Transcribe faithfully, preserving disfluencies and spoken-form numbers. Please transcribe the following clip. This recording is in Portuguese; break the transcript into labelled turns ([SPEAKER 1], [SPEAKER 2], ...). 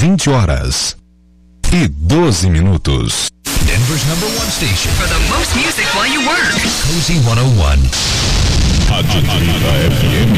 [SPEAKER 1] vinte horas e doze minutos.
[SPEAKER 2] Denver's number one station
[SPEAKER 3] for the most music while you work.
[SPEAKER 2] Cozy cento e um.
[SPEAKER 4] Atlântida F M.